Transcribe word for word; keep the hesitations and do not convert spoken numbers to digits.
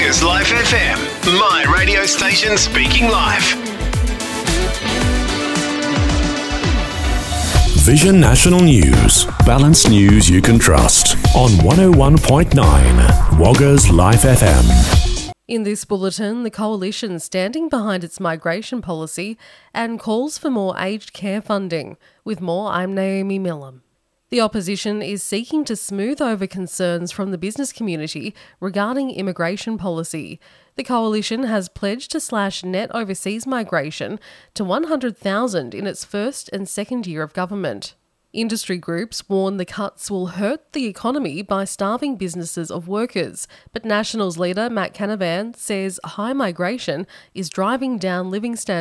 Wagga's Life F M, my radio station speaking live. Vision National News. Balanced news you can trust. On one oh one point nine, Wagga's Life F M. In this bulletin, the Coalition standing behind its migration policy and calls for more aged care funding. With more, I'm Naomi Millam. The opposition is seeking to smooth over concerns from the business community regarding immigration policy. The Coalition has pledged to slash net overseas migration to one hundred thousand in its first and second year of government. Industry groups warn the cuts will hurt the economy by starving businesses of workers, but Nationals leader Matt Canavan says high migration is driving down living standards.